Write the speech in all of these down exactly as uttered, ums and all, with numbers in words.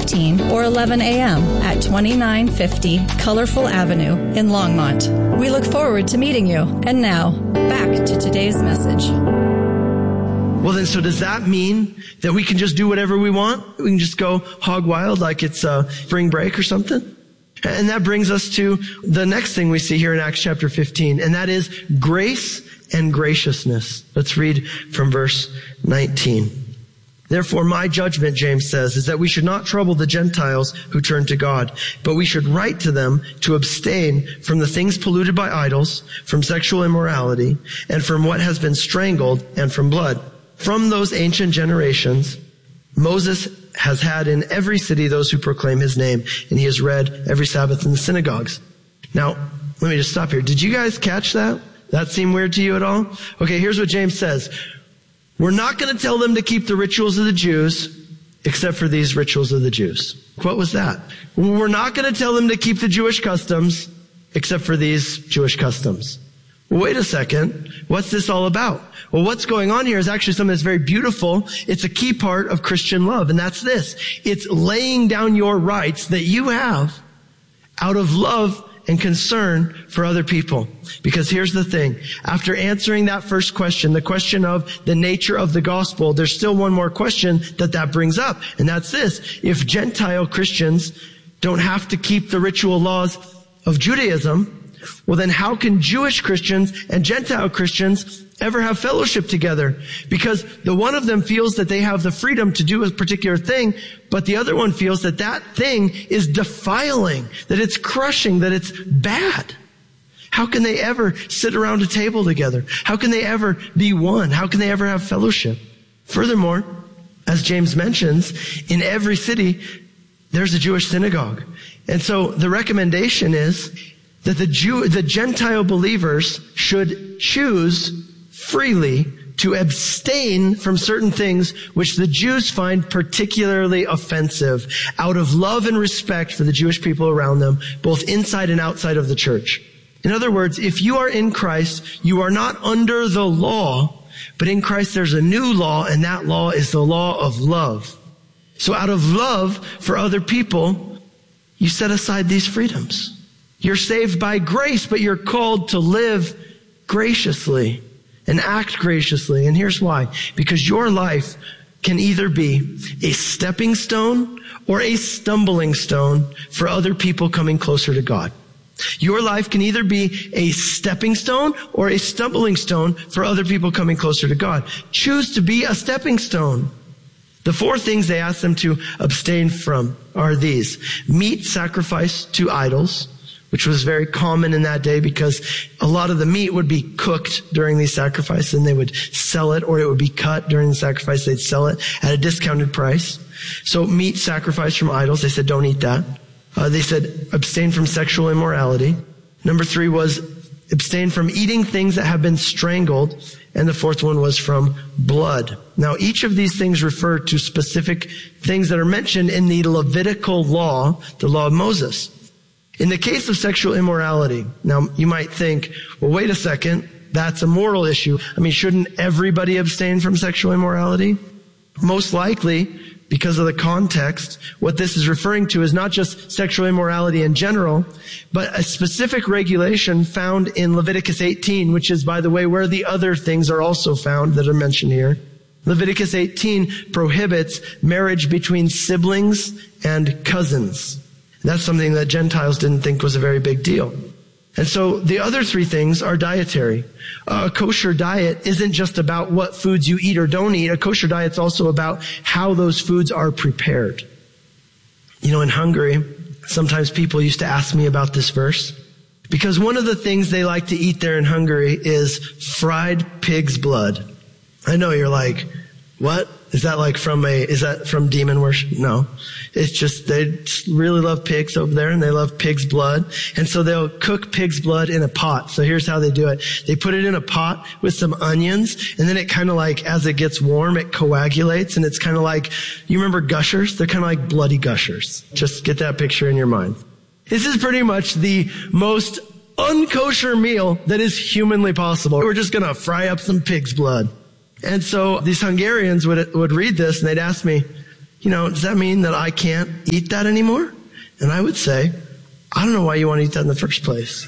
fifteen or eleven a.m. at twenty-nine fifty Colorful Avenue in Longmont. We look forward to meeting you. And now, back to today's message. Well then, so does that mean that we can just do whatever we want? We can just go hog wild like it's uh, spring break or something? And that brings us to the next thing we see here in Acts chapter fifteen, and that is grace and graciousness. Let's read from verse nineteen. Therefore, my judgment, James says, is that we should not trouble the Gentiles who turn to God, but we should write to them to abstain from the things polluted by idols, from sexual immorality, and from what has been strangled, and from blood. From those ancient generations, Moses has had in every city those who proclaim his name, and he has read every Sabbath in the synagogues. Now, let me just stop here. Did you guys catch that? That seem weird to you at all? Okay, here's what James says. We're not going to tell them to keep the rituals of the Jews, except for these rituals of the Jews. What was that? We're not going to tell them to keep the Jewish customs, except for these Jewish customs. Wait a second. What's this all about? Well, what's going on here is actually something that's very beautiful. It's a key part of Christian love, and that's this. It's laying down your rights that you have out of love and concern for other people. Because here's the thing. After answering that first question, the question of the nature of the gospel, there's still one more question that that brings up, and that's this. If Gentile Christians don't have to keep the ritual laws of Judaism, well then how can Jewish Christians and Gentile Christians ever have fellowship together? Because the one of them feels that they have the freedom to do a particular thing, but the other one feels that that thing is defiling, that it's crushing, that it's bad. How can they ever sit around a table together? How can they ever be one? How can they ever have fellowship? Furthermore, as James mentions, in every city, there's a Jewish synagogue. And so the recommendation is that the Jew, the Gentile believers should choose freely to abstain from certain things which the Jews find particularly offensive out of love and respect for the Jewish people around them, both inside and outside of the church. In other words, if you are in Christ, you are not under the law, but in Christ there's a new law, and that law is the law of love. So out of love for other people, you set aside these freedoms. You're saved by grace, but you're called to live graciously and act graciously. And here's why. Because your life can either be a stepping stone or a stumbling stone for other people coming closer to God. Your life can either be a stepping stone or a stumbling stone for other people coming closer to God. Choose to be a stepping stone. The four things they ask them to abstain from are these: meat sacrificed to idols, which was very common in that day because a lot of the meat would be cooked during these sacrifices and they would sell it, or it would be cut during the sacrifice. They'd sell it at a discounted price. So meat sacrificed from idols, they said don't eat that. Uh, they said abstain from sexual immorality. Number three was abstain from eating things that have been strangled. And the fourth one was from blood. Now, each of these things refer to specific things that are mentioned in the Levitical law, the law of Moses. In the case of sexual immorality, now you might think, well, wait a second, that's a moral issue. I mean, shouldn't everybody abstain from sexual immorality? Most likely, because of the context, what this is referring to is not just sexual immorality in general, but a specific regulation found in Leviticus eighteen, which is, by the way, where the other things are also found that are mentioned here. Leviticus eighteen prohibits marriage between siblings and cousins. That's something that Gentiles didn't think was a very big deal. And so the other three things are dietary. A kosher diet isn't just about what foods you eat or don't eat. A kosher diet's also about how those foods are prepared. You know, in Hungary, sometimes people used to ask me about this verse because one of the things they like to eat there in Hungary is fried pig's blood. I know you're like, what? Is that like from a, is that from demon worship? No. It's just, they just really love pigs over there and they love pig's blood. And so they'll cook pig's blood in a pot. So here's how they do it. They put it in a pot with some onions, and then it kind of like, as it gets warm, it coagulates, and it's kind of like, you remember gushers? They're kind of like bloody gushers. Just get that picture in your mind. This is pretty much the most unkosher meal that is humanly possible. We're just going to fry up some pig's blood. And so these Hungarians would would read this and they'd ask me, you know, does that mean that I can't eat that anymore? And I would say, I don't know why you want to eat that in the first place.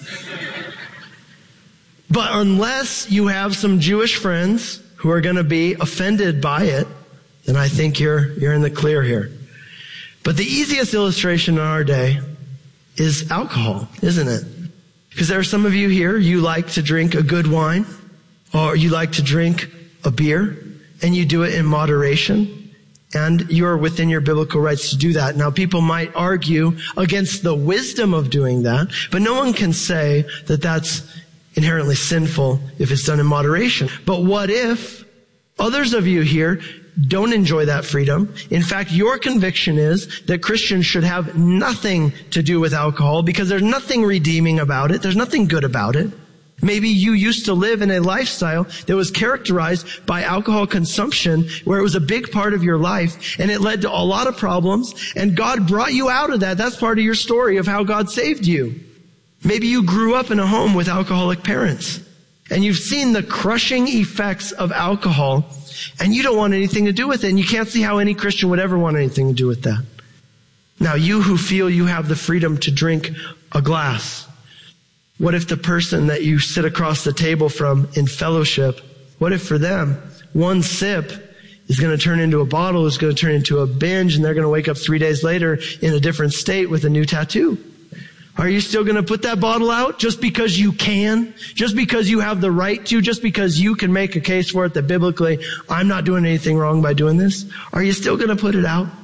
But unless you have some Jewish friends who are going to be offended by it, then I think you're, you're in the clear here. But the easiest illustration in our day is alcohol, isn't it? Because there are some of you here, you like to drink a good wine, or you like to drink a beer, and you do it in moderation, and you're within your biblical rights to do that. Now, people might argue against the wisdom of doing that, but no one can say that that's inherently sinful if it's done in moderation. But what if others of you here don't enjoy that freedom? In fact, your conviction is that Christians should have nothing to do with alcohol because there's nothing redeeming about it. There's nothing good about it. Maybe you used to live in a lifestyle that was characterized by alcohol consumption where it was a big part of your life and it led to a lot of problems and God brought you out of that. That's part of your story of how God saved you. Maybe you grew up in a home with alcoholic parents and you've seen the crushing effects of alcohol and you don't want anything to do with it, and you can't see how any Christian would ever want anything to do with that. Now, you who feel you have the freedom to drink a glass, what if the person that you sit across the table from in fellowship, what if for them, one sip is going to turn into a bottle, is going to turn into a binge, and they're going to wake up three days later in a different state with a new tattoo? Are you still going to put that bottle out just because you can? Just because you have the right to? Just because you can make a case for it that biblically, I'm not doing anything wrong by doing this? Are you still going to put it out?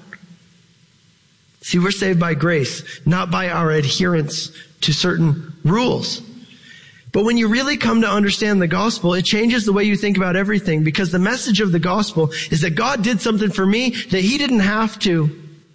See, we're saved by grace, not by our adherence to certain rules. But when you really come to understand the gospel, it changes the way you think about everything, because the message of the gospel is that God did something for me that he didn't have to.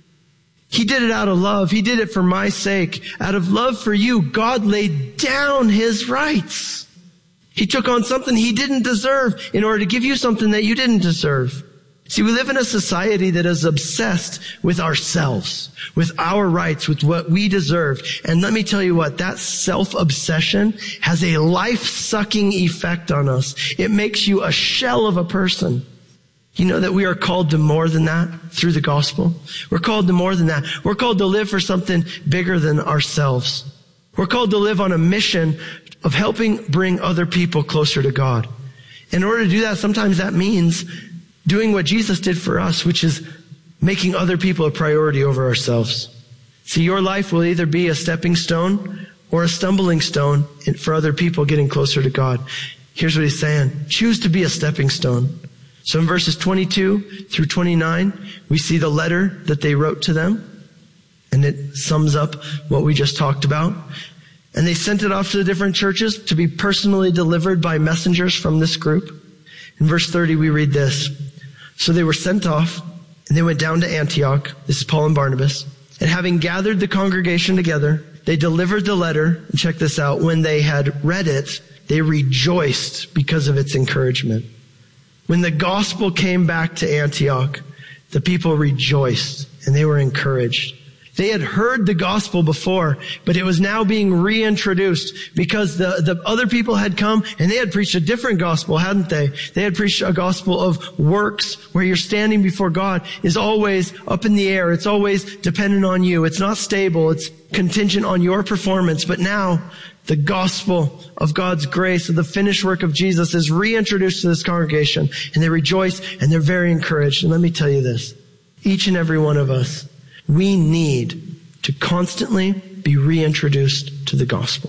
He did it out of love. He did it for my sake. Out of love for you, God laid down his rights. He took on something he didn't deserve in order to give you something that you didn't deserve. See, we live in a society that is obsessed with ourselves, with our rights, with what we deserve. And let me tell you what, that self-obsession has a life-sucking effect on us. It makes you a shell of a person. You know that we are called to more than that through the gospel? We're called to more than that. We're called to live for something bigger than ourselves. We're called to live on a mission of helping bring other people closer to God. In order to do that, sometimes that means doing what Jesus did for us, which is making other people a priority over ourselves. See, your life will either be a stepping stone or a stumbling stone for other people getting closer to God. Here's what he's saying. Choose to be a stepping stone. So in verses twenty-two through twenty-nine, we see the letter that they wrote to them, and it sums up what we just talked about. And they sent it off to the different churches to be personally delivered by messengers from this group. In verse thirty, we read this. So they were sent off, and they went down to Antioch. This is Paul and Barnabas. And having gathered the congregation together, they delivered the letter. And check this out. When they had read it, they rejoiced because of its encouragement. When the gospel came back to Antioch, the people rejoiced and they were encouraged. They had heard the gospel before, but it was now being reintroduced because the, the other people had come and they had preached a different gospel, hadn't they? They had preached a gospel of works where you're standing before God is always up in the air. It's always dependent on you. It's not stable. It's contingent on your performance. But now the gospel of God's grace, of the finished work of Jesus, is reintroduced to this congregation, and they rejoice and they're very encouraged. And let me tell you this, each and every one of us, we need to constantly be reintroduced to the gospel.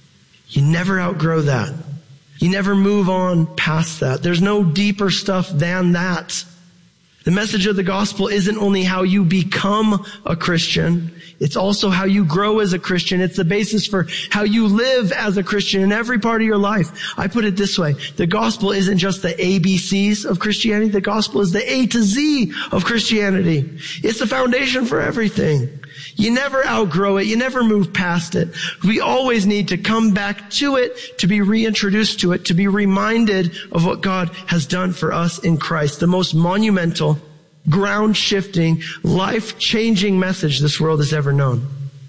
You never outgrow that. You never move on past that. There's no deeper stuff than that. The message of the gospel isn't only how you become a Christian, it's also how you grow as a Christian. It's the basis for how you live as a Christian in every part of your life. I put it this way. The gospel isn't just the A B Cs of Christianity. The gospel is the A to Z of Christianity. It's the foundation for everything. You never outgrow it. You never move past it. We always need to come back to it, to be reintroduced to it, to be reminded of what God has done for us in Christ. The most monumental, ground-shifting, life-changing message this world has ever known.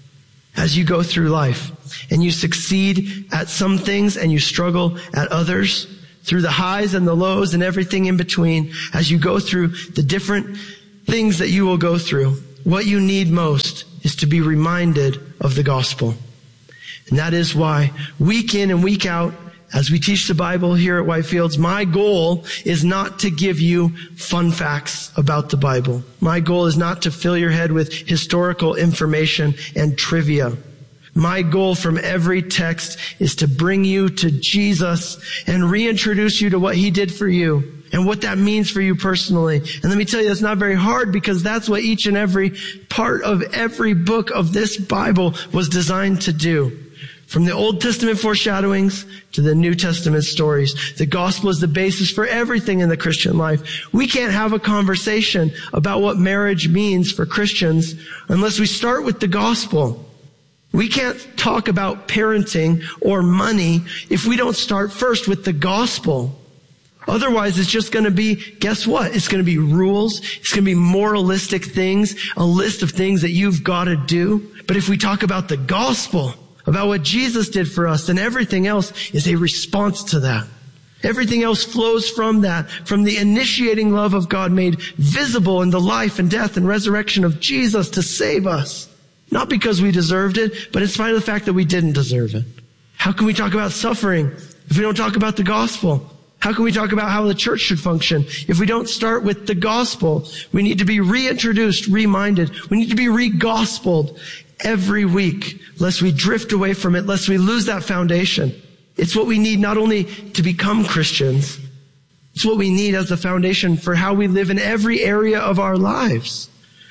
As you go through life and you succeed at some things and you struggle at others, through the highs and the lows and everything in between, as you go through the different things that you will go through, what you need most is to be reminded of the gospel. And that is why week in and week out, as we teach the Bible here at Whitefields, my goal is not to give you fun facts about the Bible. My goal is not to fill your head with historical information and trivia. My goal from every text is to bring you to Jesus and reintroduce you to what he did for you and what that means for you personally. And let me tell you, that's not very hard, because that's what each and every part of every book of this Bible was designed to do. From the Old Testament foreshadowings to the New Testament stories, the gospel is the basis for everything in the Christian life. We can't have a conversation about what marriage means for Christians unless we start with the gospel. We can't talk about parenting or money if we don't start first with the gospel. Otherwise, it's just going to be, guess what? It's going to be rules. It's going to be moralistic things, a list of things that you've got to do. But if we talk about the gospel, about what Jesus did for us, then everything else is a response to that. Everything else flows from that, from the initiating love of God made visible in the life and death and resurrection of Jesus to save us. Not because we deserved it, but in spite of the fact that we didn't deserve it. How can we talk about suffering if we don't talk about the gospel? How can we talk about how the church should function if we don't start with the gospel? We need to be reintroduced, reminded. We need to be re-gospeled every week, lest we drift away from it, lest we lose that foundation. It's what we need not only to become Christians, it's what we need as the foundation for how we live in every area of our lives.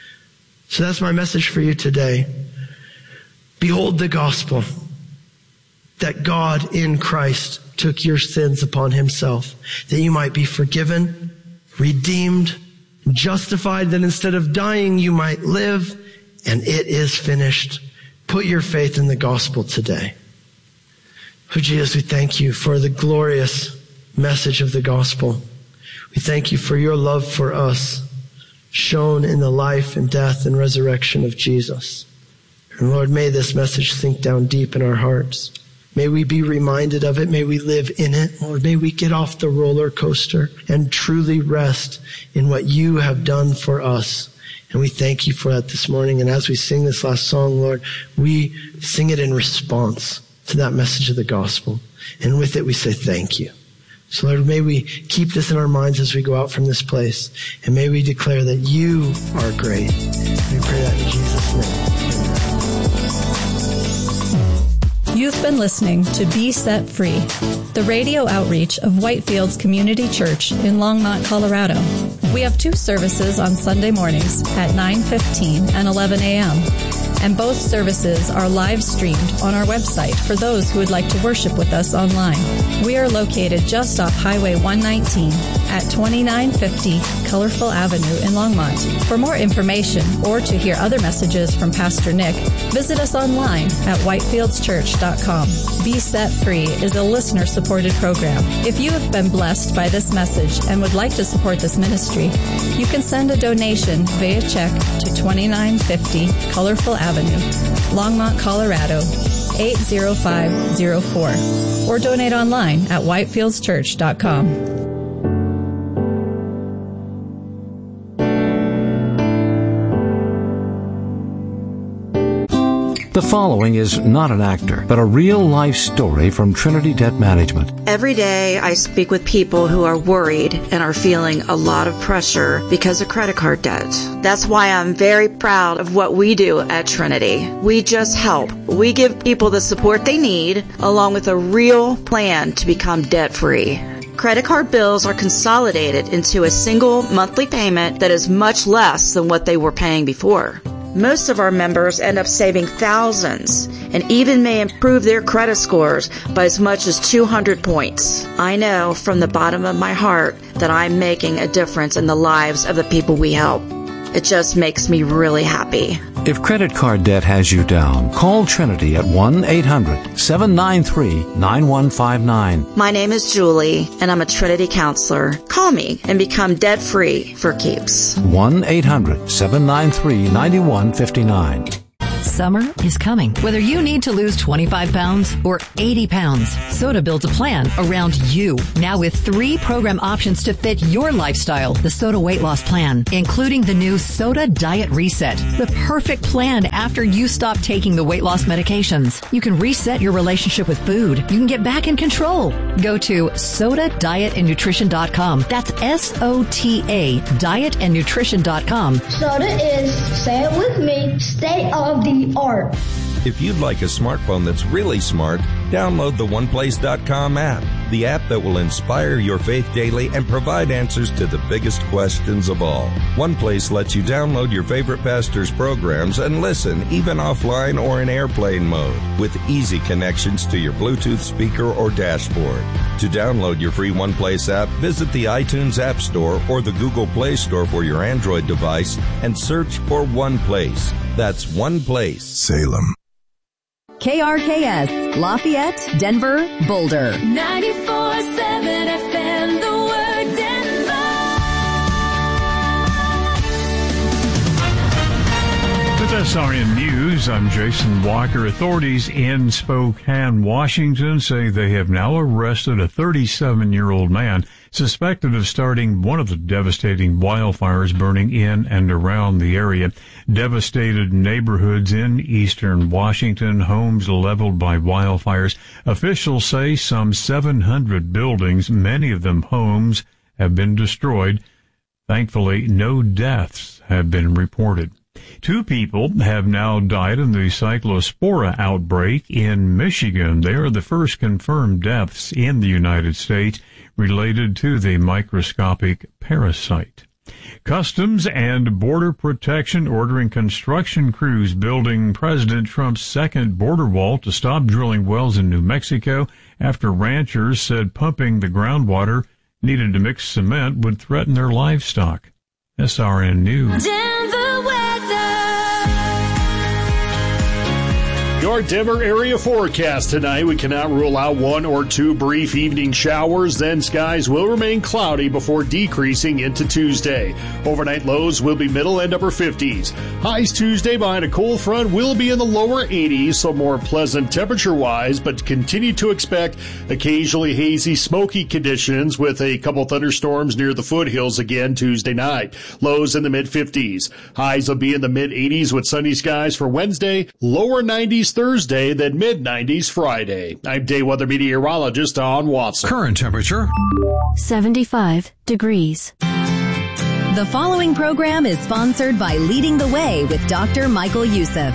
So that's my message for you today. Behold the gospel, that God in Christ took your sins upon himself, that you might be forgiven, redeemed, justified, that instead of dying, you might live, and it is finished. Put your faith in the gospel today. Oh, Jesus, we thank you for the glorious message of the gospel. We thank you for your love for us, shown in the life and death and resurrection of Jesus. And Lord, may this message sink down deep in our hearts. May we be reminded of it. May we live in it. Lord, may we get off the roller coaster and truly rest in what you have done for us. And we thank you for that this morning. And as we sing this last song, Lord, we sing it in response to that message of the gospel. And with it, we say thank you. So Lord, may we keep this in our minds as we go out from this place. And may we declare that you are great. We pray that in Jesus' name. You've been listening to Be Set Free, the radio outreach of Whitefields Community Church in Longmont, Colorado. We have two services on Sunday mornings at nine fifteen and eleven a.m., and both services are live streamed on our website for those who would like to worship with us online. We are located just off Highway one nineteen at twenty-nine fifty Colorful Avenue in Longmont. For more information or to hear other messages from Pastor Nick, visit us online at whitefields church dot com. Be Set Free is a listener-supported program. If you have been blessed by this message and would like to support this ministry, you can send a donation via check to twenty-nine fifty Colorful Avenue, Longmont, Colorado, eight zero five zero four, or donate online at whitefields church dot com. The following is not an actor, but a real-life story from Trinity Debt Management. Every day I speak with people who are worried and are feeling a lot of pressure because of credit card debt. That's why I'm very proud of what we do at Trinity. We just help. We give people the support they need, along with a real plan to become debt-free. Credit card bills are consolidated into a single monthly payment that is much less than what they were paying before. Most of our members end up saving thousands and even may improve their credit scores by as much as two hundred points. I know from the bottom of my heart that I'm making a difference in the lives of the people we help. It just makes me really happy. If credit card debt has you down, call Trinity at one eight hundred seven nine three nine one five nine. My name is Julie, and I'm a Trinity counselor. Call me and become debt-free for keeps. one eight hundred seven nine three nine one five nine. Summer is coming. Whether you need to lose twenty-five pounds or eighty pounds, Soda builds a plan around you. Now with three program options to fit your lifestyle. The Soda Weight Loss Plan, including the new Soda Diet Reset. The perfect plan after you stop taking the weight loss medications. You can reset your relationship with food. You can get back in control. Go to soda diet and nutrition dot com. That's S O T A, diet and nutrition dot com. Soda is, say it with me, state of the art. If you'd like a smartphone that's really smart, download the one place dot com app, the app that will inspire your faith daily and provide answers to the biggest questions of all. OnePlace lets you download your favorite pastor's programs and listen, even offline or in airplane mode, with easy connections to your Bluetooth speaker or dashboard. To download your free OnePlace app, visit the iTunes App Store or the Google Play Store for your Android device and search for OnePlace. That's OnePlace. Salem. K R K S, Lafayette, Denver, Boulder. ninety-four seven F M, the word Denver. With S R N News, I'm Jason Walker. Authorities in Spokane, Washington say they have now arrested a thirty-seven-year-old man suspected of starting one of the devastating wildfires burning in and around the area. Devastated neighborhoods in eastern Washington, homes leveled by wildfires. Officials say some seven hundred buildings, many of them homes, have been destroyed. Thankfully, no deaths have been reported. Two people have now died in the cyclospora outbreak in Michigan. They are the first confirmed deaths in the United States related to the microscopic parasite. Customs and Border Protection ordering construction crews building President Trump's second border wall to stop drilling wells in New Mexico after ranchers said pumping the groundwater needed to mix cement would threaten their livestock. S R N News. Denver weather. Your Denver area forecast tonight. We cannot rule out one or two brief evening showers. Then skies will remain cloudy before decreasing into Tuesday. Overnight lows will be middle and upper fifties. Highs Tuesday behind a cold front will be in the lower eighties, so more pleasant temperature-wise, but continue to expect occasionally hazy, smoky conditions with a couple thunderstorms near the foothills again Tuesday night. Lows in the mid-fifties. Highs will be in the mid-eighties with sunny skies for Wednesday, lower nineties Thursday, then mid-nineties Friday. I'm day weather meteorologist Don Watson. Current temperature seventy-five degrees. The following program is sponsored by Leading the Way with Doctor Michael Youssef.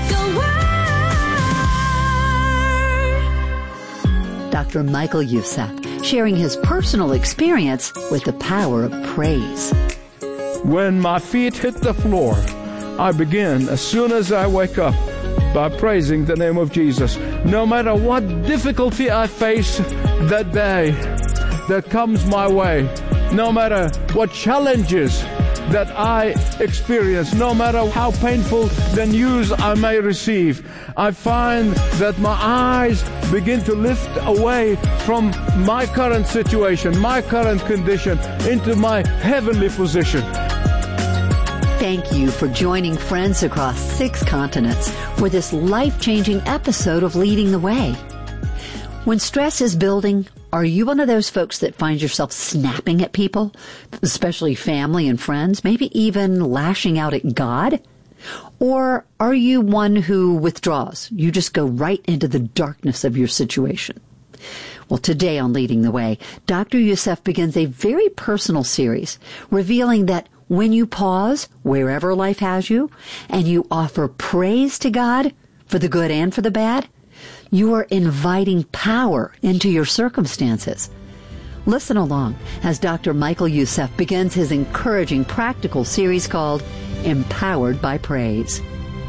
Doctor Michael Youssef, sharing his personal experience with the power of praise. When my feet hit the floor, I begin, as soon as I wake up, by praising the name of Jesus. No matter what difficulty I face that day that comes my way, no matter what challenges that I experience, no matter how painful the news I may receive, I find that my eyes begin to lift away from my current situation, my current condition, into my heavenly position. Thank you for joining friends across six continents for this life-changing episode of Leading the Way. When stress is building, are you one of those folks that finds yourself snapping at people, especially family and friends, maybe even lashing out at God? Or are you one who withdraws? You just go right into the darkness of your situation. Well, today on Leading the Way, Doctor Youssef begins a very personal series revealing that when you pause, wherever life has you, and you offer praise to God for the good and for the bad, you are inviting power into your circumstances. Listen along as Doctor Michael Youssef begins his encouraging practical series called Empowered by Praise.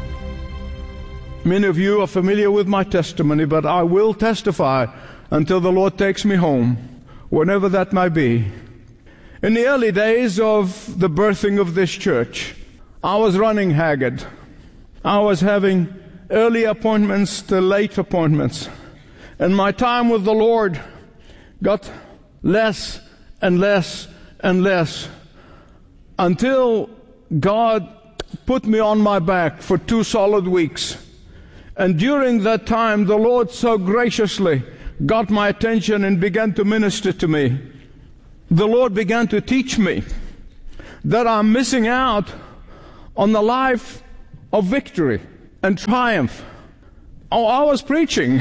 Many of you are familiar with my testimony, but I will testify until the Lord takes me home, whenever that might be. In the early days of the birthing of this church, I was running haggard. I was having early appointments to late appointments. And my time with the Lord got less and less and less until God put me on my back for two solid weeks And during that time, the Lord so graciously got my attention and began to minister to me. The Lord began to teach me that I'm missing out on the life of victory and triumph. Oh, I was preaching.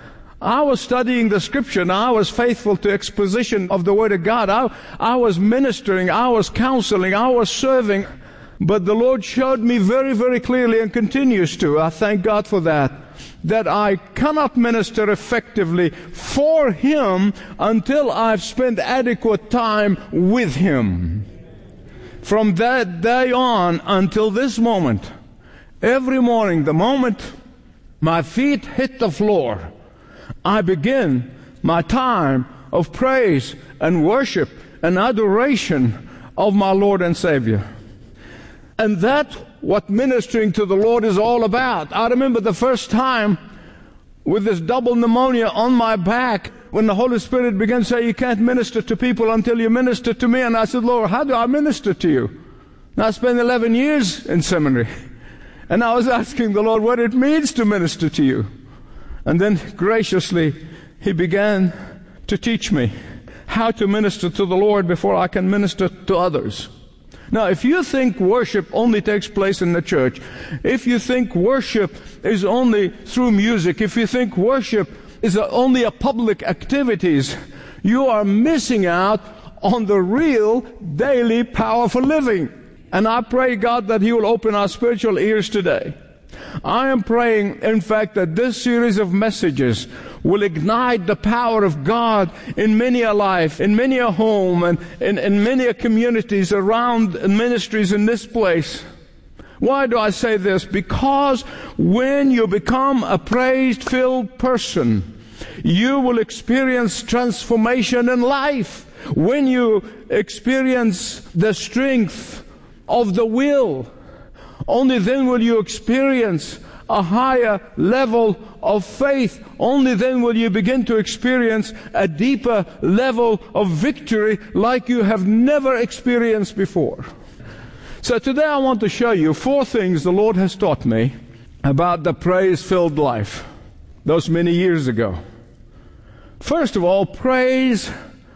I was studying the Scripture, and I was faithful to exposition of the Word of God. I, I was ministering, I was counseling, I was serving. But the Lord showed me very, very clearly, and continues to, I thank God for that, that I cannot minister effectively for Him until I've spent adequate time with Him. From that day on until this moment, every morning, the moment my feet hit the floor, I begin my time of praise and worship and adoration of my Lord and Savior. And that's what ministering to the Lord is all about. I remember the first time with this double pneumonia on my back when the Holy Spirit began to say, you can't minister to people until you minister to me. And I said, Lord, how do I minister to you? And I spent eleven years in seminary. And I was asking the Lord what it means to minister to you. And then graciously, He began to teach me how to minister to the Lord before I can minister to others. Now, if you think worship only takes place in the church, if you think worship is only through music, if you think worship is a, only a public activities, you are missing out on the real daily power for living. And I pray, God, that He will open our spiritual ears today. I am praying, in fact, that this series of messages will ignite the power of God in many a life, in many a home, and in, in many a communities around ministries in this place. Why do I say this? Because when you become a praise-filled person, you will experience transformation in life. When you experience the strength of the will, only then will you experience a higher level of faith. Only then will you begin to experience a deeper level of victory like you have never experienced before. So today I want to show you four things the Lord has taught me about the praise-filled life those many years ago. First of all, praise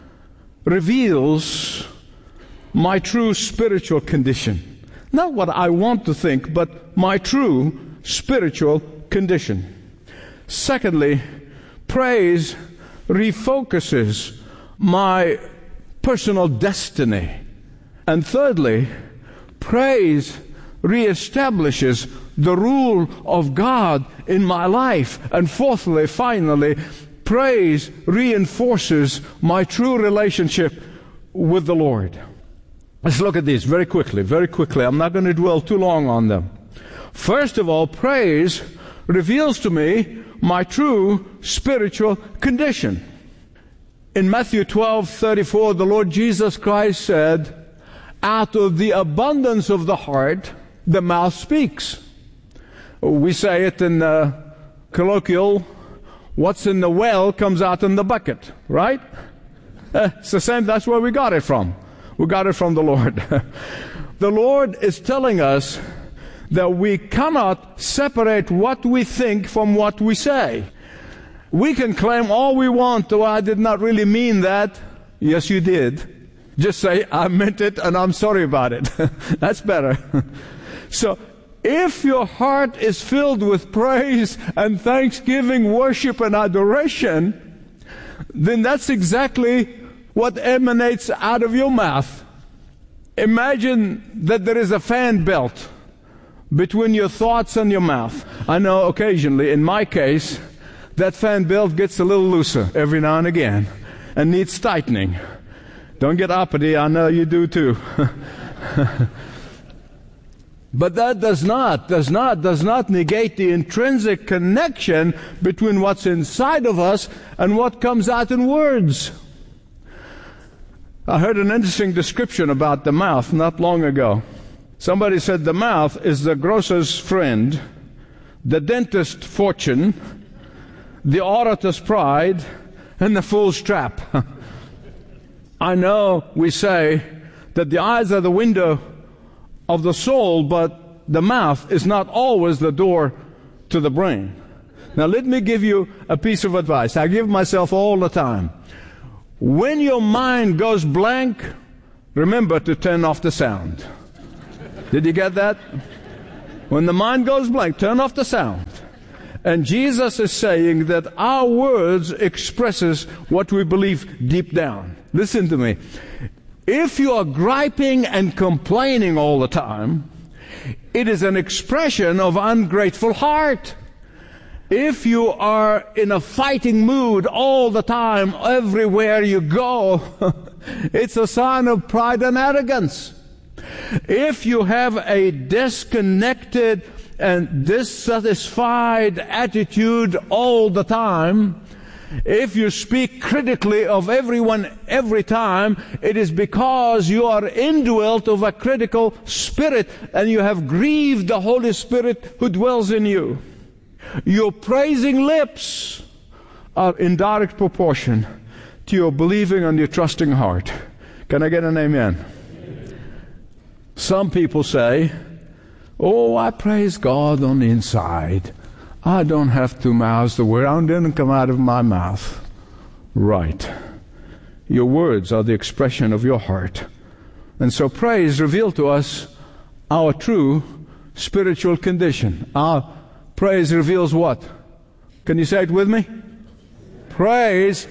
reveals my true spiritual condition. Not what I want to think, but my true spiritual condition. Secondly, praise refocuses my personal destiny. And thirdly, praise reestablishes the rule of God in my life. And fourthly, finally, praise reinforces my true relationship with the Lord. Let's look at these very quickly, very quickly. I'm not going to dwell too long on them. First of all, praise reveals to me my true spiritual condition. In Matthew twelve thirty-four, the Lord Jesus Christ said, out of the abundance of the heart, the mouth speaks. We say it in the colloquial, what's in the well comes out in the bucket, right? Uh, it's the same, that's where we got it from. We got it from the Lord. The Lord is telling us that we cannot separate what we think from what we say. We can claim all we want, though I did not really mean that. Yes, you did. Just say, I meant it and I'm sorry about it. That's better. So, if your heart is filled with praise and thanksgiving, worship and adoration, then that's exactly what emanates out of your mouth. Imagine that there is a fan belt between your thoughts and your mouth. I know occasionally, in my case, that fan belt gets a little looser every now and again and needs tightening. Don't get uppity, I know you do too. But that does not, does not, does not negate the intrinsic connection between what's inside of us and what comes out in words. I heard an interesting description about the mouth not long ago. Somebody said the mouth is the grocer's friend, the dentist's fortune, the orator's pride, and the fool's trap. I know we say that the eyes are the window of the soul, but the mouth is not always the door to the brain. Now let me give you a piece of advice. I give myself all the time. When your mind goes blank, remember to turn off the sound. Did you get that? When the mind goes blank, turn off the sound. And Jesus is saying that our words expresses what we believe deep down. Listen to me. If you are griping and complaining all the time, it is an expression of ungrateful heart. If you are in a fighting mood all the time, everywhere you go, it's a sign of pride and arrogance. If you have a disconnected and dissatisfied attitude all the time, if you speak critically of everyone every time, it is because you are indwelt of a critical spirit and you have grieved the Holy Spirit who dwells in you. Your praising lips are in direct proportion to your believing and your trusting heart. Can I get an amen? Some people say, oh, I praise God on the inside. I don't have to mouth the word. It didn't come out of my mouth. Right. Your words are the expression of your heart. And so praise reveals to us our true spiritual condition. Our praise reveals what? Can you say it with me? Praise.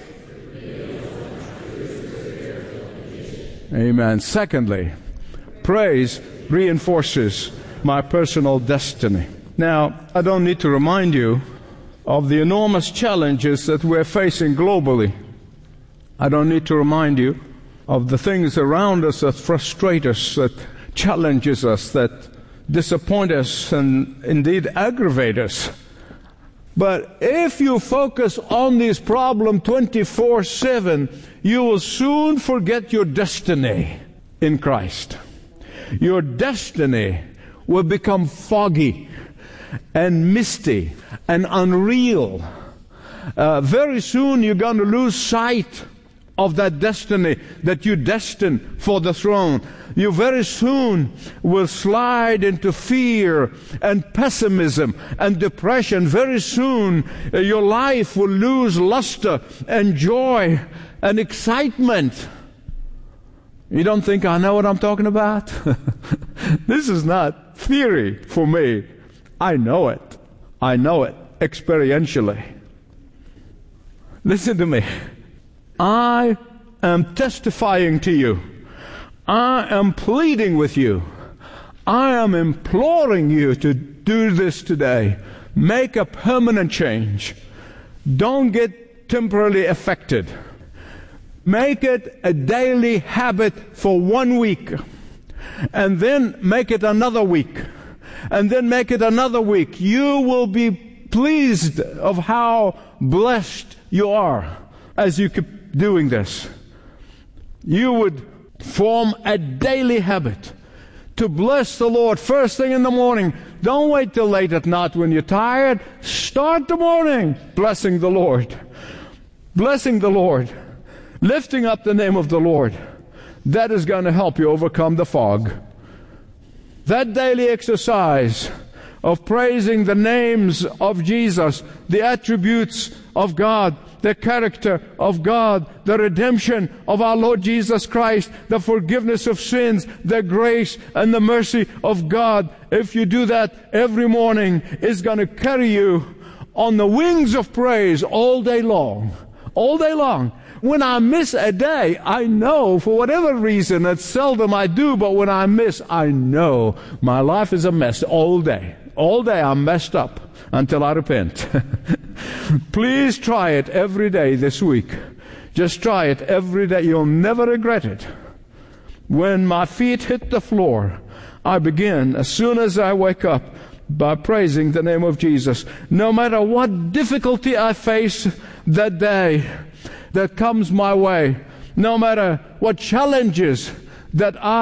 Amen. Secondly, praise reinforces my personal destiny. Now, I don't need to remind you of the enormous challenges that we're facing globally. I don't need to remind you of the things around us that frustrate us, that challenges us, that disappoint us, and indeed aggravate us. But if you focus on this problem twenty-four seven, you will soon forget your destiny in Christ. Your destiny will become foggy and misty and unreal. Uh, very soon you're going to lose sight of that destiny that you're destined for the throne. You very soon will slide into fear and pessimism and depression. Very soon uh, your life will lose luster and joy and excitement. You don't think I know what I'm talking about? This is not theory for me. I know it. I know it experientially. Listen to me. I am testifying to you. I am pleading with you. I am imploring you to do this today. Make a permanent change. Don't get temporarily affected. Make it a daily habit for one week. And then make it another week. And then make it another week. You will be pleased of how blessed you are as you keep doing this. You would form a daily habit to bless the Lord first thing in the morning. Don't wait till late at night when you're tired. Start the morning blessing the Lord. Blessing the Lord. Lifting up the name of the Lord. That is going to help you overcome the fog. That daily exercise of praising the names of Jesus, the attributes of God, the character of God, the redemption of our Lord Jesus Christ, the forgiveness of sins, the grace and the mercy of God. If you do that every morning, it's going to carry you on the wings of praise all day long. All day long. When I miss a day, I know, for whatever reason, it's seldom I do, but when I miss, I know my life is a mess all day. All day I'm messed up until I repent. Please try it every day this week. Just try it every day. You'll never regret it. When my feet hit the floor, I begin, as soon as I wake up, by praising the name of Jesus. No matter what difficulty I face that day that comes my way, no matter what challenges that I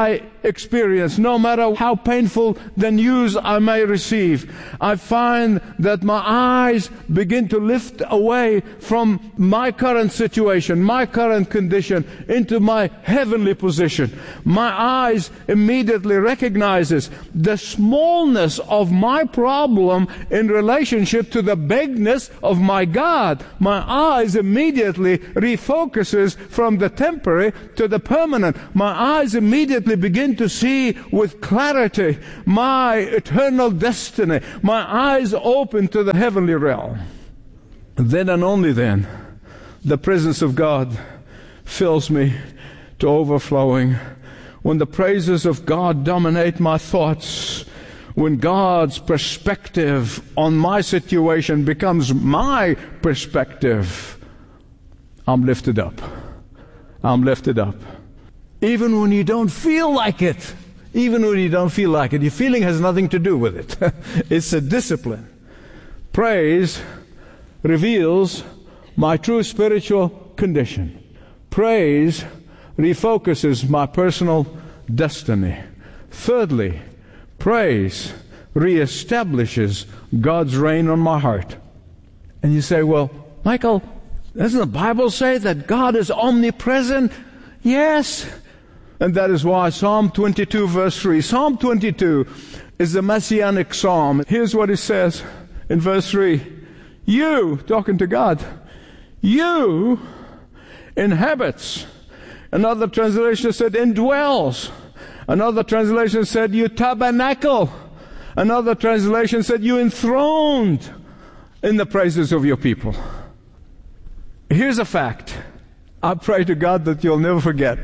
experience, no matter how painful the news I may receive, I find that my eyes begin to lift away from my current situation, my current condition, into my heavenly position. My eyes immediately recognizes the smallness of my problem in relationship to the bigness of my God. My eyes immediately refocuses from the temporary to the permanent. My eyes immediately begin to see with clarity my eternal destiny. My eyes open to the heavenly realm. Then and only then, the presence of God fills me to overflowing. When the praises of God dominate my thoughts, when God's perspective on my situation becomes my perspective, I'm lifted up. I'm lifted up. Even when you don't feel like it. Even when you don't feel like it. Your feeling has nothing to do with it. It's a discipline. Praise reveals my true spiritual condition. Praise refocuses my personal destiny. Thirdly, praise reestablishes God's reign on my heart. And you say, well, Michael, doesn't the Bible say that God is omnipresent? Yes. And that is why Psalm twenty-two verse three, Psalm twenty-two is the Messianic psalm. Here's what it says in verse three. You, talking to God, you inhabits. Another translation said indwells. Another translation said you tabernacle. Another translation said you enthroned in the praises of your people. Here's a fact. I pray to God that you'll never forget.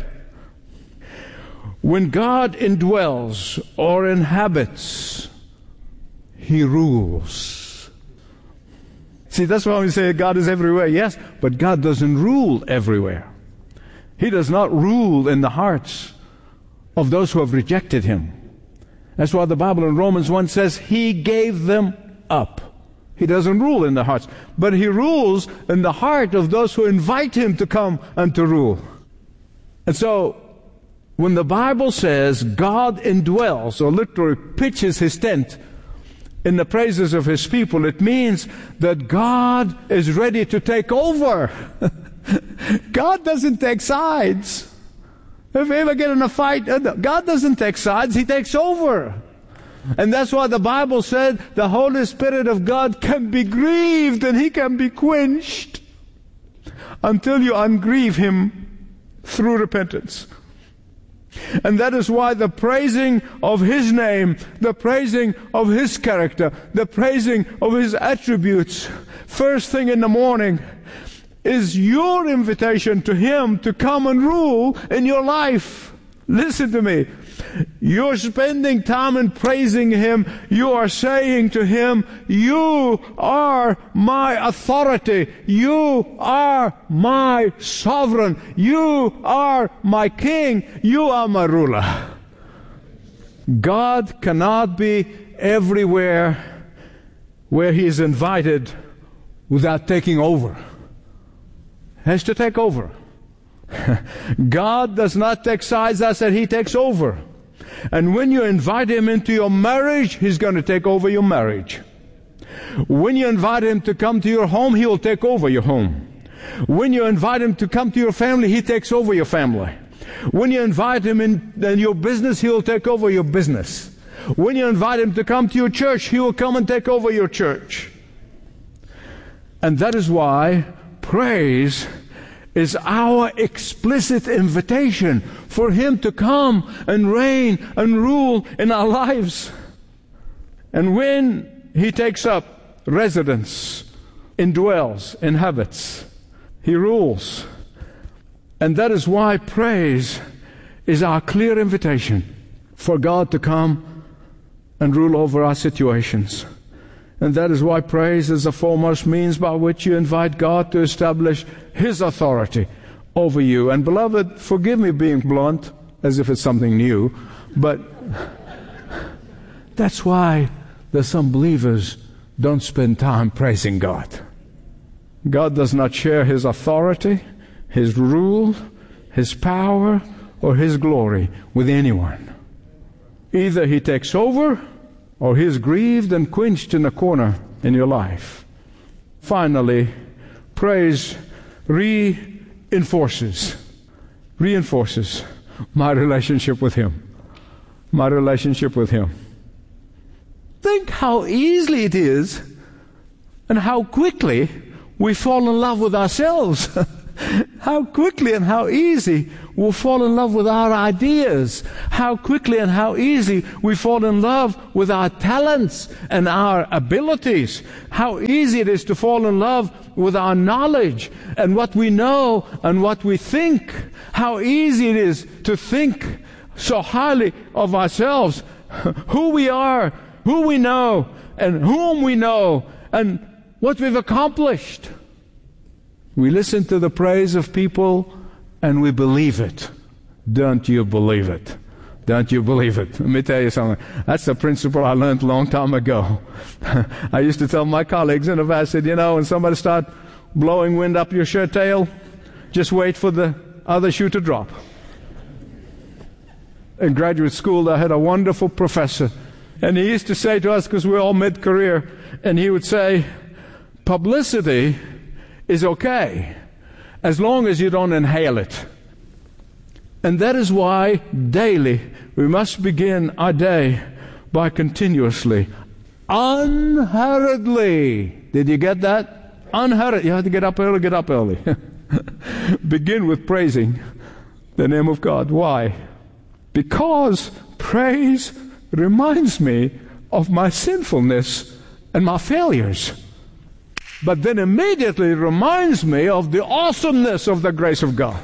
When God indwells or inhabits, He rules. See, that's why we say God is everywhere. Yes, but God doesn't rule everywhere. He does not rule in the hearts of those who have rejected Him. That's why the Bible in Romans one says He gave them up. He doesn't rule in the hearts, but He rules in the heart of those who invite Him to come and to rule. And so, when the Bible says God indwells, or literally pitches His tent in the praises of His people, it means that God is ready to take over. God doesn't take sides. If you ever get in a fight, God doesn't take sides, He takes over. And that's why the Bible said the Holy Spirit of God can be grieved and He can be quenched until you ungrieve Him through repentance. And that is why the praising of His name, the praising of His character, the praising of His attributes, first thing in the morning, is your invitation to Him to come and rule in your life. Listen to me. You're spending time in praising Him. You are saying to Him, you are my authority. You are my sovereign. You are my king. You are my ruler. God cannot be everywhere where He is invited without taking over. He has to take over. God does not take sides. I said He takes over. And when you invite Him into your marriage, He's going to take over your marriage. When you invite Him to come to your home, He will take over your home. When you invite Him to come to your family, He takes over your family. When you invite Him in, in your business, He will take over your business. When you invite Him to come to your church, He will come and take over your church. And that is why praise is our explicit invitation for Him to come and reign and rule in our lives. And when He takes up residence, indwells, inhabits, He rules. And that is why praise is our clear invitation for God to come and rule over our situations. And that is why praise is the foremost means by which you invite God to establish His authority over you. And beloved, forgive me being blunt, as if it's something new, but that's why there's some believers don't spend time praising God. God does not share His authority, His rule, His power, or His glory with anyone. Either He takes over, or He is grieved and quenched in a corner in your life. Finally, praise reinforces, reinforces my relationship with Him. My relationship with Him. Think how easily it is and how quickly we fall in love with ourselves. How quickly and how easy we fall in love with our ideas. How quickly and how easy we fall in love with our talents and our abilities. How easy it is to fall in love with our knowledge and what we know and what we think. How easy it is to think so highly of ourselves, who we are, who we know, and whom we know, and what we've accomplished. We listen to the praise of people and we believe it. Don't you believe it? Don't you believe it? Let me tell you something. That's a principle I learned a long time ago. I used to tell my colleagues, and if I said, you know, when somebody start blowing wind up your shirt tail, just wait for the other shoe to drop. In graduate school, I had a wonderful professor, and he used to say to us, because we're all mid-career, and he would say, publicity is okay, as long as you don't inhale it. And that is why daily we must begin our day by continuously, unhurriedly. Did you get that? Unhurried. You have to get up early, get up early. Begin with praising the name of God. Why? Because praise reminds me of my sinfulness and my failures. But then immediately reminds me of the awesomeness of the grace of God.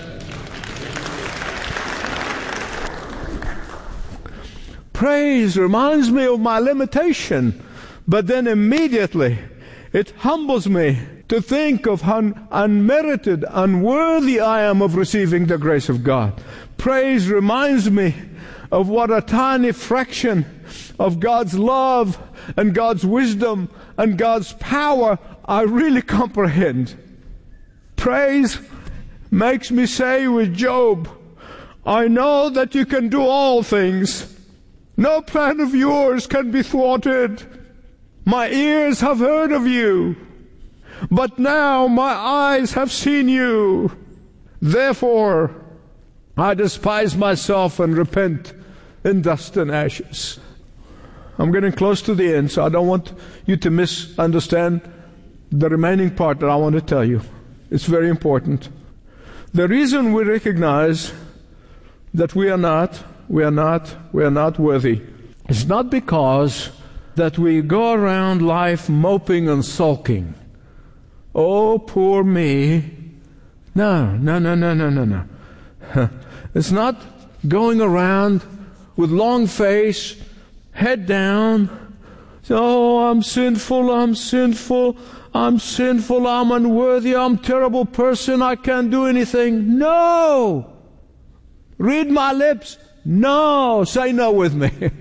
Praise reminds me of my limitation, but then immediately it humbles me to think of how unmerited, unworthy I am of receiving the grace of God. Praise reminds me of what a tiny fraction of God's love and God's wisdom and God's power I really comprehend. Praise makes me say with Job, I know that you can do all things. No plan of yours can be thwarted. My ears have heard of you, but now my eyes have seen you. Therefore, I despise myself and repent in dust and ashes. I'm getting close to the end, so I don't want you to misunderstand the remaining part that I want to tell you. It's very important. The reason we recognize that we are not, we are not, we are not worthy is not because that we go around life moping and sulking. Oh, poor me. No, no, no, no, no, no, no. It's not going around with long face, head down. Oh, I'm sinful, I'm sinful, I'm sinful, I'm unworthy, I'm a terrible person, I can't do anything. No! Read my lips. No! Say no with me. No.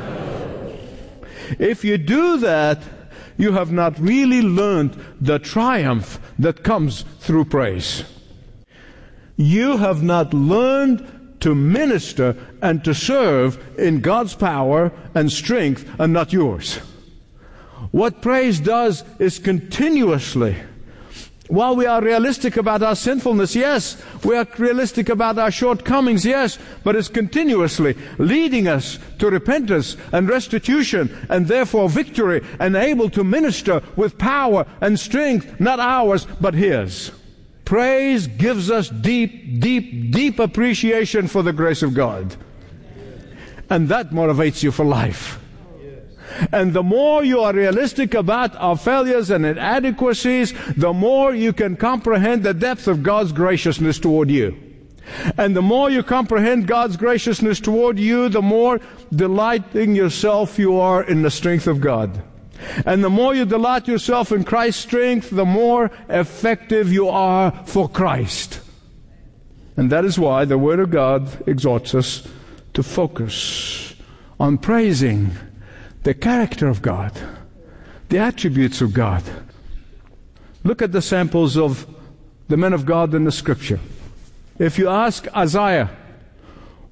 If you do that, you have not really learned the triumph that comes through praise. You have not learned to minister and to serve in God's power and strength and not yours. What praise does is continuously, while we are realistic about our sinfulness, yes, we are realistic about our shortcomings, yes, but it's continuously leading us to repentance and restitution and therefore victory and able to minister with power and strength, not ours, but His. Praise gives us deep, deep, deep appreciation for the grace of God. And that motivates you for life. And the more you are realistic about our failures and inadequacies, the more you can comprehend the depth of God's graciousness toward you. And the more you comprehend God's graciousness toward you, the more delighting yourself you are in the strength of God. And the more you delight yourself in Christ's strength, the more effective you are for Christ. And that is why the Word of God exhorts us to focus on praising the character of God, the attributes of God. Look at the samples of the men of God in the Scripture. If you ask Isaiah,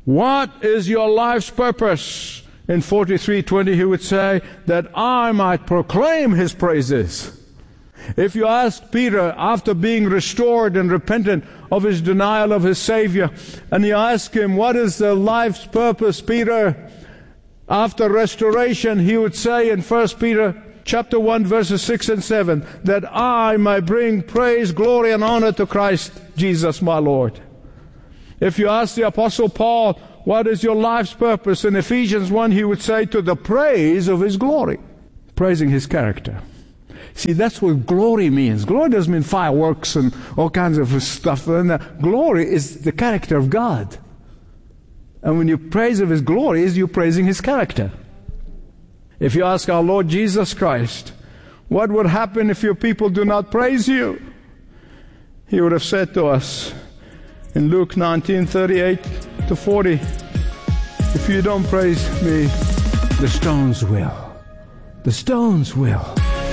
What is your life's purpose? In forty-three twenty he would say, that I might proclaim his praises. If you ask Peter, after being restored and repentant of his denial of his Savior, and you ask him, what is the life's purpose, Peter? After restoration, he would say in First Peter chapter one, verses six and seven, that I might bring praise, glory, and honor to Christ Jesus my Lord. If you ask the Apostle Paul, what is your life's purpose? In Ephesians one, he would say, to the praise of his glory, praising his character. See, that's what glory means. Glory doesn't mean fireworks and all kinds of stuff. And uh, glory is the character of God. And when you praise of his glory, is you praising his character. If you ask our Lord Jesus Christ, what would happen if your people do not praise you? He would have said to us in Luke nineteen, thirty-eight to forty, if you don't praise me, the stones will. The stones will.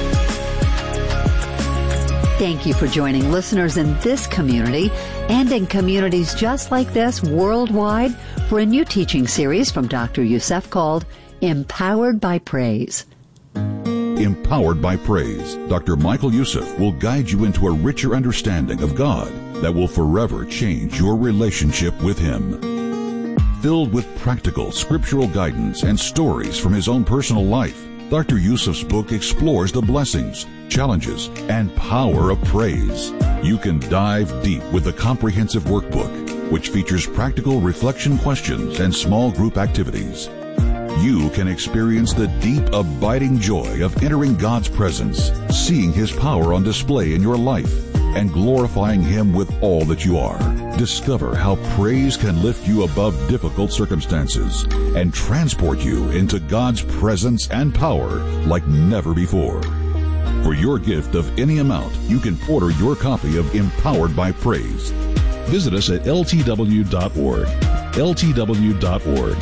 Thank you for joining listeners in this community and in communities just like this worldwide for a new teaching series from Doctor Youssef called Empowered by Praise. Empowered by Praise, Doctor Michael Youssef will guide you into a richer understanding of God that will forever change your relationship with Him. Filled with practical scriptural guidance and stories from his own personal life, Doctor Youssef's book explores the blessings, challenges, and power of praise. You can dive deep with the comprehensive workbook, which features practical reflection questions and small group activities. You can experience the deep, abiding joy of entering God's presence, seeing His power on display in your life, and glorifying Him with all that you are. Discover how praise can lift you above difficult circumstances and transport you into God's presence and power like never before. For your gift of any amount, you can order your copy of Empowered by Praise. Visit us at L T W dot org. L T W dot org.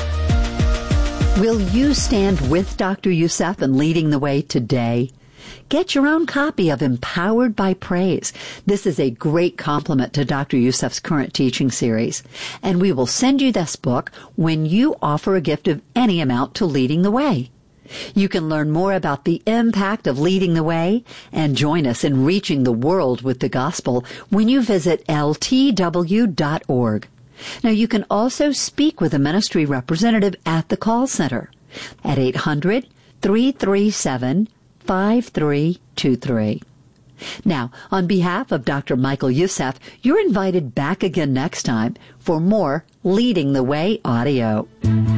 Will you stand with Doctor Youssef in leading the way today? Get your own copy of Empowered by Praise. This is a great complement to Doctor Youssef's current teaching series. And we will send you this book when you offer a gift of any amount to Leading the Way. You can learn more about the impact of leading the way and join us in reaching the world with the gospel when you visit L T W dot org. Now, you can also speak with a ministry representative at the call center at eight hundred, three three seven, five three two three. Now, on behalf of Doctor Michael Youssef, you're invited back again next time for more Leading the Way audio.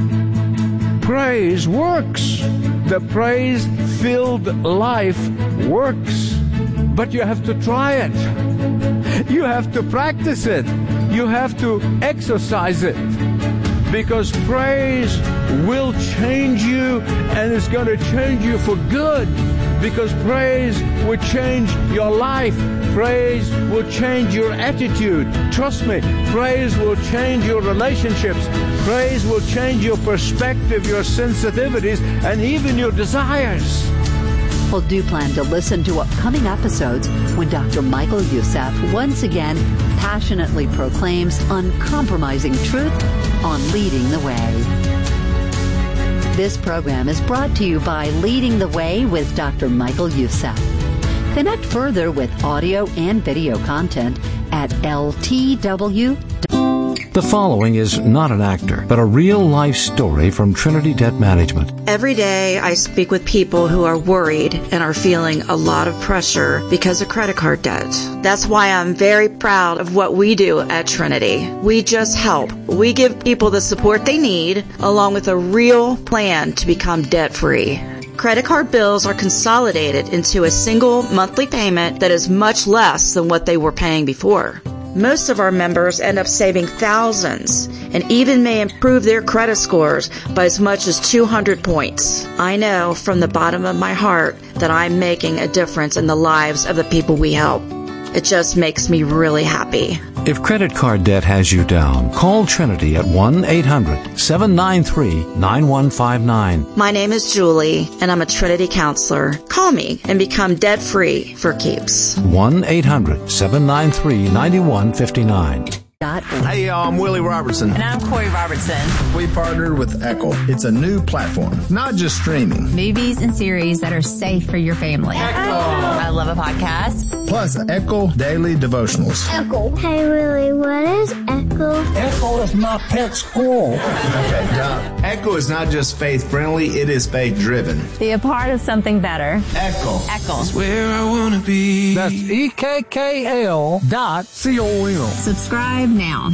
Praise works. The praise-filled life works. But you have to try it. You have to practice it. You have to exercise it. Because praise will change you, and it's going to change you for good. Because praise will change your life. Praise will change your attitude. Trust me, praise will change your relationships. Praise will change your perspective, your sensitivities, and even your desires. Well, do plan to listen to upcoming episodes when Doctor Michael Youssef once again passionately proclaims uncompromising truth on Leading the Way. This program is brought to you by Leading the Way with Doctor Michael Youssef. Connect further with audio and video content at L T W dot org. The following is not an actor, but a real-life story from Trinity Debt Management. Every day I speak with people who are worried and are feeling a lot of pressure because of credit card debt. That's why I'm very proud of what we do at Trinity. We just help. We give people the support they need, along with a real plan to become debt-free. Credit card bills are consolidated into a single monthly payment that is much less than what they were paying before. Most of our members end up saving thousands and even may improve their credit scores by as much as two hundred points. I know from the bottom of my heart that I'm making a difference in the lives of the people we help. It just makes me really happy. If credit card debt has you down, call Trinity at one eight hundred, seven nine three, nine one five nine. My name is Julie, and I'm a Trinity counselor. Call me and become debt-free for keeps. one eight hundred, seven nine three, nine one five nine. Hey, y'all, I'm Willie Robertson. And I'm Corey Robertson. We partnered with Echo. It's a new platform, not just streaming. Movies and series that are safe for your family. Echo. I love a podcast. Plus, Echo Daily Devotionals. Echo. Hey, Willie, what is Echo? Echo is my pet squirrel. Okay, now, Echo is not just faith-friendly, it is faith-driven. Be a part of something better. Echo. Echo. That's where I want to be. That's E K K L dot C O M. Subscribe now.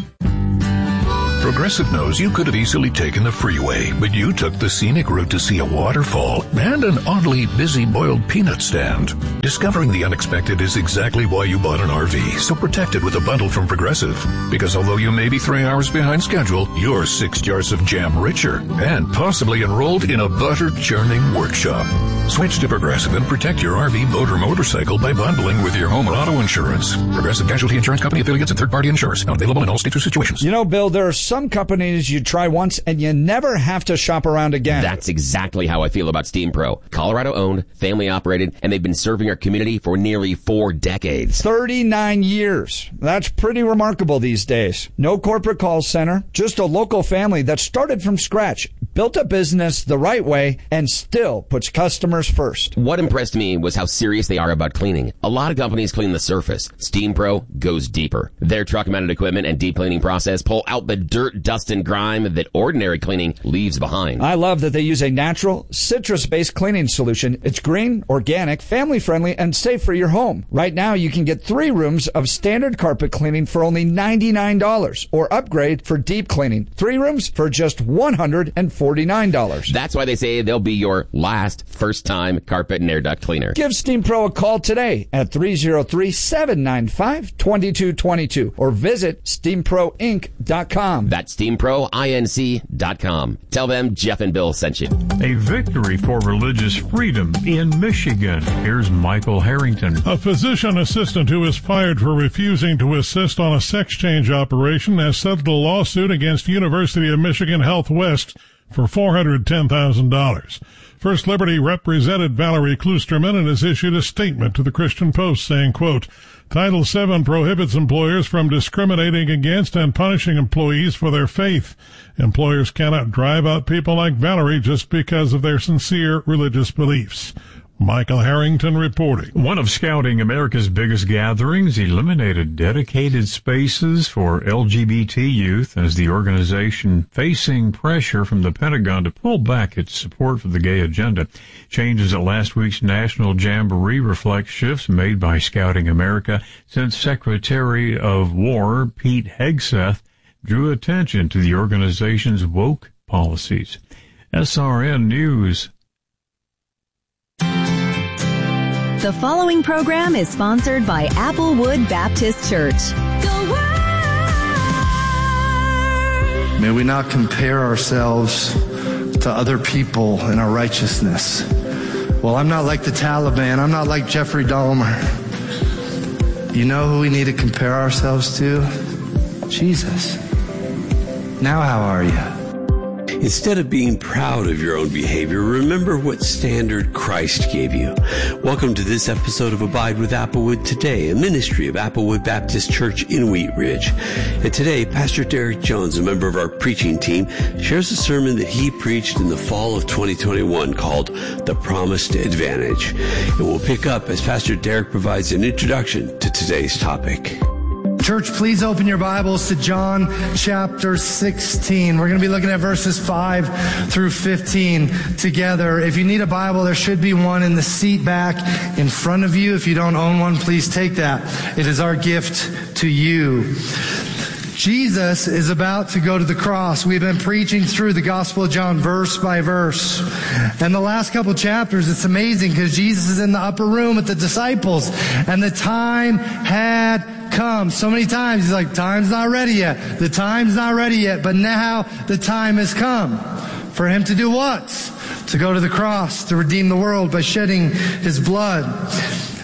Progressive knows you could have easily taken the freeway, but you took the scenic route to see a waterfall and an oddly busy boiled peanut stand. Discovering the unexpected is exactly why you bought an R V, so protect it with a bundle from Progressive. Because although you may be three hours behind schedule, you're six jars of jam richer and possibly enrolled in a butter churning workshop. Switch to Progressive and protect your R V, boat, or motorcycle by bundling with your home and auto insurance. Progressive Casualty Insurance Company affiliates and third-party insurers. Not available in all states or situations. You know, Bill, there are some companies you try once and you never have to shop around again. That's exactly how I feel about Steam Pro. Colorado owned, family operated, and they've been serving our community for nearly four decades. thirty-nine years. That's pretty remarkable these days. No corporate call center, just a local family that started from scratch, built a business the right way, and still puts customers first. What impressed me was how serious they are about cleaning. A lot of companies clean the surface. Steam Pro goes deeper. Their truck-mounted equipment and deep cleaning process pull out the dirt, dust, and grime that ordinary cleaning leaves behind. I love that they use a natural, citrus-based cleaning solution. It's green, organic, family-friendly, and safe for your home. Right now, you can get three rooms of standard carpet cleaning for only ninety-nine dollars, or upgrade for deep cleaning. Three rooms for just one hundred forty-nine dollars. That's why they say they'll be your last first-time carpet and air duct cleaner. Give Steam Pro a call today at three oh three, seven nine five, two two two two or visit steam pro inc dot com. That's steam pro inc dot com. Tell them Jeff and Bill sent you. A victory for religious freedom in Michigan. Here's Michael Harrington. A physician assistant who was fired for refusing to assist on a sex change operation has settled a lawsuit against University of Michigan Health West for four hundred ten thousand dollars. First Liberty represented Valerie Klusterman and has issued a statement to the Christian Post saying, quote, Title seven prohibits employers from discriminating against and punishing employees for their faith. Employers cannot drive out people like Valerie just because of their sincere religious beliefs. Michael Harrington reporting. One of Scouting America's biggest gatherings eliminated dedicated spaces for L G B T youth as the organization facing pressure from the Pentagon to pull back its support for the gay agenda. Changes at last week's National Jamboree reflect shifts made by Scouting America since Secretary of War Pete Hegseth drew attention to the organization's woke policies. S R N News. The following program is sponsored by Applewood Baptist Church. May we not compare ourselves to other people in our righteousness. Well, I'm not like the Taliban. I'm not like Jeffrey Dahmer. You know who we need to compare ourselves to? Jesus. Now how are you? Instead of being proud of your own behavior, remember what standard Christ gave you. Welcome to this episode of Abide with Applewood Today, a ministry of Applewood Baptist Church in Wheat Ridge. And today, Pastor Derek Jones, a member of our preaching team, shares a sermon that he preached in the fall of twenty twenty-one called The Promised Advantage. And we'll pick up as Pastor Derek provides an introduction to today's topic. Church, please open your Bibles to John chapter sixteen. We're going to be looking at verses five through fifteen together. If you need a Bible, there should be one in the seat back in front of you. If you don't own one, please take that. It is our gift to you. Jesus is about to go to the cross. We've been preaching through the Gospel of John verse by verse. And the last couple chapters, it's amazing because Jesus is in the upper room with the disciples and the time had come. So many times he's like, time's not ready yet. The time's not ready yet. But now the time has come for him to do what? To go to the cross, to redeem the world by shedding his blood.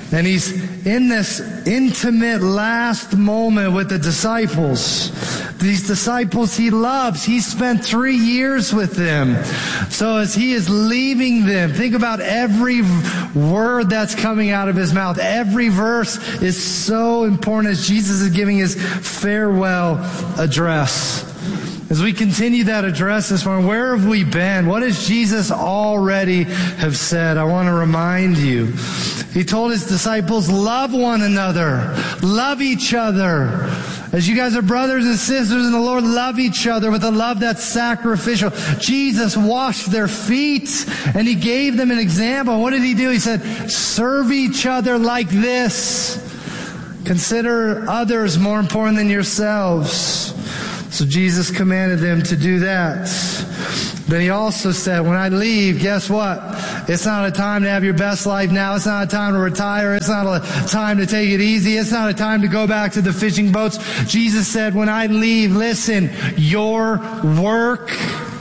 And he's in this intimate last moment with the disciples. These disciples he loves. He spent three years with them. So as he is leaving them, think about every word that's coming out of his mouth. Every verse is so important as Jesus is giving his farewell address. As we continue that address this morning, where have we been? What does Jesus already have said? I want to remind you. He told his disciples, love one another. Love each other. As you guys are brothers and sisters in the Lord, love each other with a love that's sacrificial. Jesus washed their feet and he gave them an example. What did he do? He said, serve each other like this. Consider others more important than yourselves. So Jesus commanded them to do that. Then he also said, when I leave, guess what? It's not a time to have your best life now. It's not a time to retire. It's not a time to take it easy. It's not a time to go back to the fishing boats. Jesus said, when I leave, listen, your work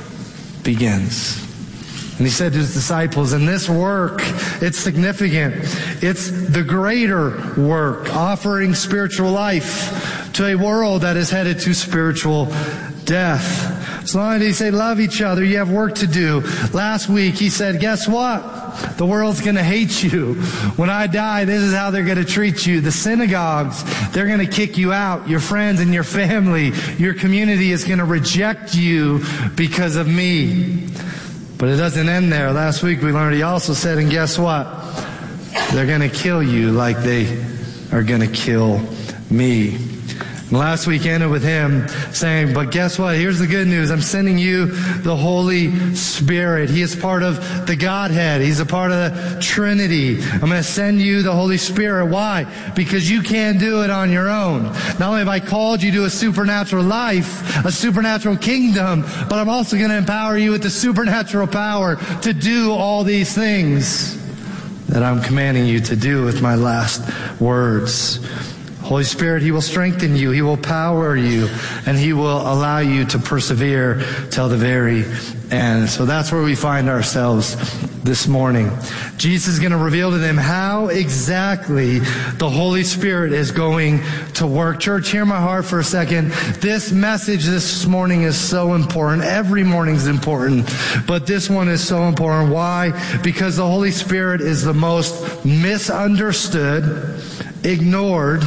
begins. And he said to his disciples, and this work, it's significant. It's the greater work, offering spiritual life to a world that is headed to spiritual death. So long as he say, love each other, you have work to do. Last week he said, guess what? The world's going to hate you. When I die, this is how they're going to treat you. The synagogues, they're going to kick you out. Your friends and your family, your community is going to reject you because of me. But it doesn't end there. Last week we learned he also said, and guess what? They're going to kill you like they are going to kill me. And last week ended with him saying, but guess what? Here's the good news. I'm sending you the Holy Spirit. He is part of the Godhead. He's a part of the Trinity. I'm going to send you the Holy Spirit. Why? Because you can't do it on your own. Not only have I called you to a supernatural life, a supernatural kingdom, but I'm also going to empower you with the supernatural power to do all these things that I'm commanding you to do with my last words. Holy Spirit, He will strengthen you, He will power you, and He will allow you to persevere till the very end. So that's where we find ourselves this morning. Jesus is going to reveal to them how exactly the Holy Spirit is going to work. Church, hear my heart for a second. This message this morning is so important. Every morning is important, but this one is so important. Why? Because the Holy Spirit is the most misunderstood, ignored,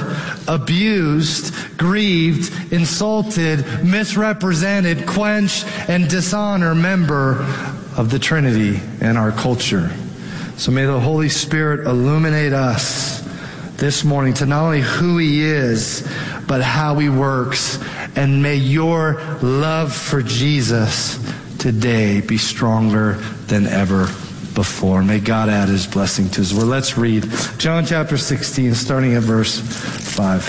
abused, grieved, insulted, misrepresented, quenched, and dishonored member of the Trinity in our culture. So may the Holy Spirit illuminate us this morning to not only who He is, but how He works. And may your love for Jesus today be stronger than ever before. May God add His blessing to His word. Let's read John chapter sixteen, starting at verse five.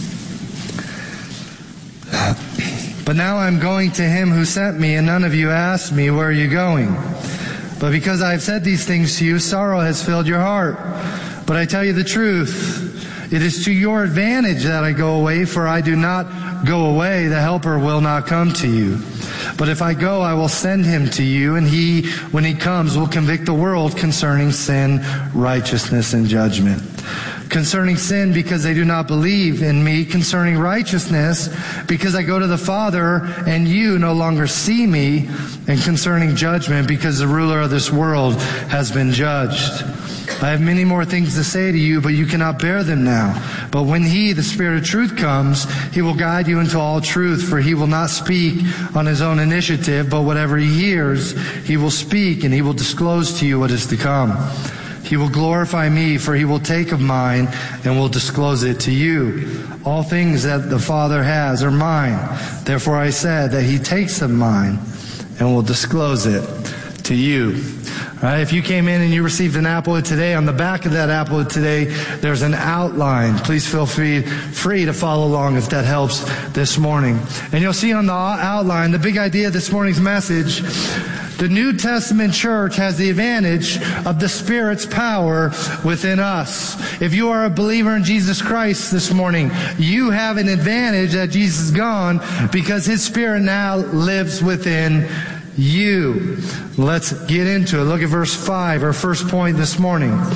But now I'm going to Him who sent me, and none of you asked me, where are you going? But because I have said these things to you, sorrow has filled your heart. But I tell you the truth, it is to your advantage that I go away, for I do not go away, the Helper will not come to you. But if I go, I will send Him to you, and He, when He comes, will convict the world concerning sin, righteousness, and judgment. Concerning sin, because they do not believe in me. Concerning righteousness, because I go to the Father, and you no longer see me. And concerning judgment, because the ruler of this world has been judged. I have many more things to say to you, but you cannot bear them now. But when He, the Spirit of truth, comes, He will guide you into all truth, for He will not speak on His own initiative, but whatever He hears, He will speak, and He will disclose to you what is to come. He will glorify me, for He will take of mine and will disclose it to you. All things that the Father has are mine. Therefore I said that He takes of mine and will disclose it to you. All right, if you came in and you received an Applewood today, on the back of that Applewood today, there's an outline. Please feel free, free to follow along if that helps this morning. And you'll see on the outline, the big idea of this morning's message, the New Testament church has the advantage of the Spirit's power within us. If you are a believer in Jesus Christ this morning, you have an advantage that Jesus is gone because His Spirit now lives within you. Let's get into it. Look at verse five, our first point this morning.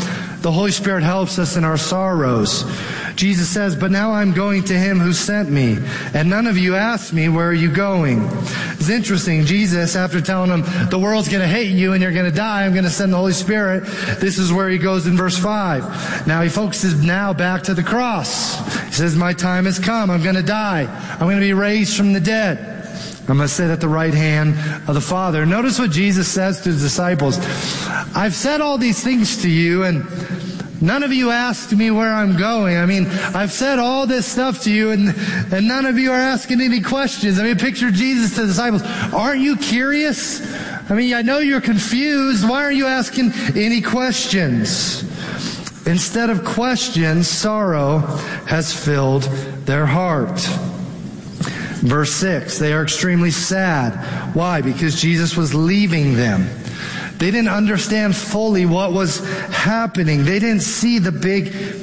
The Holy Spirit helps us in our sorrows. Jesus says, but now I'm going to him who sent me, and none of you asked me, where are you going? It's interesting. Jesus, after telling them, the world's going to hate you and you're going to die, I'm going to send the Holy Spirit, this is where he goes in verse five. Now he focuses now back to the cross. He says, my time has come. I'm going to die. I'm going to be raised from the dead. I'm going to sit at the right hand of the Father. Notice what Jesus says to his disciples. I've said all these things to you, and none of you asked me where I'm going. I mean, I've said all this stuff to you, and, and none of you are asking any questions. I mean, picture Jesus to the disciples. Aren't you curious? I mean, I know you're confused. Why aren't you asking any questions? Instead of questions, sorrow has filled their heart. Verse six, they are extremely sad. Why? Because Jesus was leaving them. They didn't understand fully what was happening. They didn't see the big